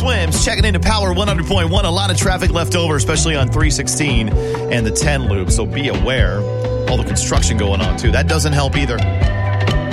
Swims checking into Power 100.1. A lot of traffic left over, especially on 316 and the 10 loop. So be aware. All the construction going on, too. That doesn't help either.